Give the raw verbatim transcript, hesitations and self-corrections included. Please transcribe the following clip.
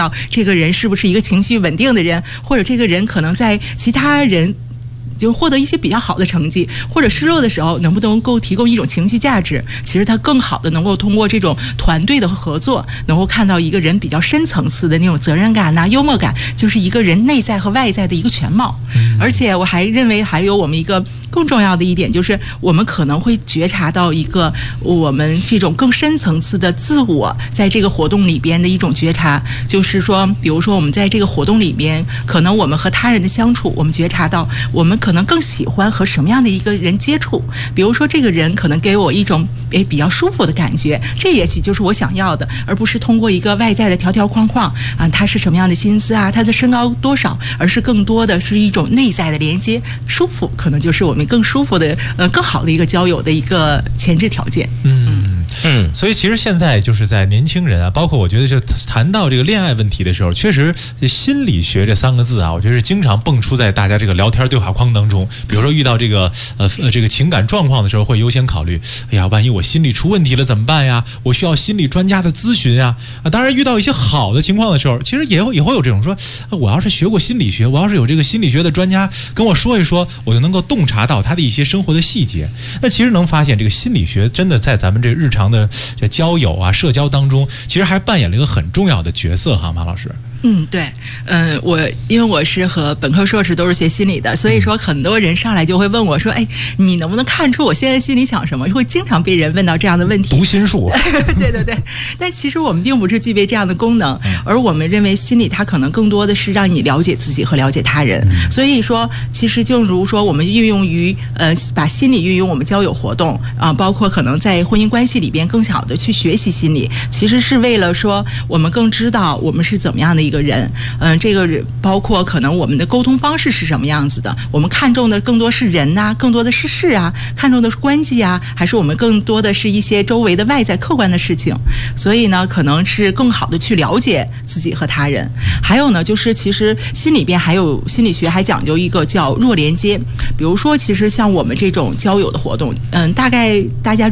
到这个人是不是一个情绪稳定的人，或者这个人可能在其他人就获得一些比较好的成绩，或者失落的时候能不能够提供一种情绪价值。其实他更好的能够通过这种团队的合作，能够看到一个人比较深层次的那种责任感呐、啊、幽默感，就是一个人内在和外在的一个全貌。而且我还认为还有我们一个更重要的一点，就是我们可能会觉察到一个我们这种更深层次的自我在这个活动里边的一种觉察。就是说比如说我们在这个活动里边，可能我们和他人的相处，我们觉察到我们可能更喜欢和什么样的一个人接触。比如说这个人可能给我一种诶比较舒服的感觉，这也许就是我想要的，而不是通过一个外在的条条框框啊，他是什么样的薪资啊，他的身高多少，而是更多的是一种内在的连接，舒服可能就是我们更舒服的呃更好的一个交友的一个前置条件。 嗯嗯，所以其实现在就是在年轻人啊，包括我觉得就谈到这个恋爱问题的时候，确实心理学这三个字啊，我觉得是经常蹦出在大家这个聊天对话框当中。比如说遇到这个呃呃这个情感状况的时候，会优先考虑，哎呀，万一我心理出问题了怎么办呀？我需要心理专家的咨询呀。啊，当然遇到一些好的情况的时候，其实也会也会有这种说，我要是学过心理学，我要是有这个心理学的专家跟我说一说，我就能够洞察到他的一些生活的细节。那其实能发现，这个心理学真的在咱们这日常的这交友啊、社交当中，其实还扮演了一个很重要的角色哈，马老师。 嗯，对，嗯，我因为我是和本科硕士都是学心理的，所以说很多人上来就会问我说，哎，你能不能看出我现在心里想什么？会经常被人问到这样的问题。 读心术。 对对对，但其实我们并不是具备这样的功能，而我们认为心理它可能更多的是让你了解自己和了解他人。所以说，其实就如说我们运用于呃，把心理运用我们交友活动啊、呃，包括可能在婚姻关系里边更好的去学习心理，其实是为了说我们更知道我们是怎么样的一个人。嗯、呃，这个包括可能我们的沟通方式是什么样子的，我们看重的更多是人呐、啊，更多的是事啊，看重的是关系啊，还是我们更多的是一些周围的外在客观的事情。所以呢，可能是更好的去了解自己和他人。还有呢，就是其实心里边还有心理学还讲究一个叫弱连接。比如说，其实像我们这种交友的活动，嗯，大概大家